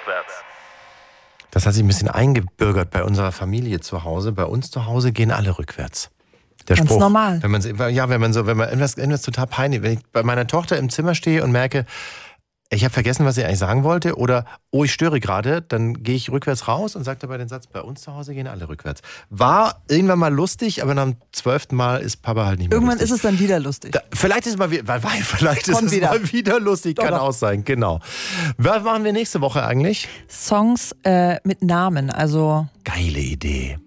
rückwärts. Das hat sich ein bisschen eingebürgert bei unserer Familie zu Hause. Bei uns zu Hause gehen alle rückwärts. Der Ganz Spruch, normal. Wenn man irgendwas total peinlich, wenn ich bei meiner Tochter im Zimmer stehe und merke, ich habe vergessen, was ich eigentlich sagen wollte, oder ich störe gerade, dann gehe ich rückwärts raus und sage dabei den Satz, bei uns zu Hause gehen alle rückwärts. War irgendwann mal lustig, aber nach dem 12. Mal ist Papa halt nicht mehr Irgendwann lustig. ist es dann wieder lustig. Vielleicht ist es mal wieder lustig, kann auch sein, genau. Was machen wir nächste Woche eigentlich? Songs mit Namen, also Geile Idee.